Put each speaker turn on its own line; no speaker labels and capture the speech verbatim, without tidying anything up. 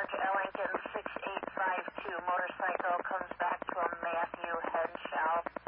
dispatch, L. Lincoln six eight five two, motorcycle comes back to a Matthew, head south.